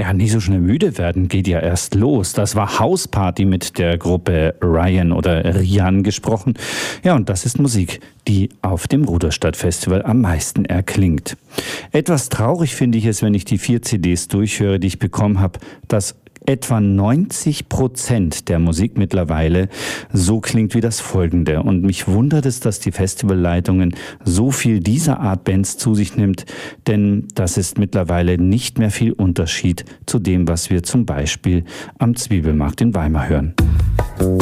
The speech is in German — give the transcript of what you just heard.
Ja, nicht so schnell müde werden geht ja erst los. Das war Hausparty mit der Gruppe Ryan oder Rian gesprochen. Ja, und das ist Musik, die auf dem Ruderstadt-Festival am meisten erklingt. Etwas traurig finde ich es, wenn ich die 4 CDs durchhöre, die ich bekommen habe, dass etwa 90% der Musik mittlerweile so klingt wie das folgende. Und mich wundert es, dass die Festivalleitungen so viel dieser Art Bands zu sich nimmt, denn das ist mittlerweile nicht mehr viel Unterschied zu dem, was wir zum Beispiel am Zwiebelmarkt in Weimar hören.